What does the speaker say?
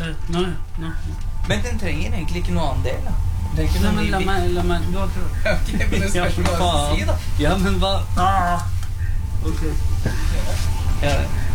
Nå. Men den trenger egentlig ikke noe annen del, da. Nei, men la meg du har prøvd. Ok, men det spørs hva du si, da. Ja, men hva? Ok. Ja,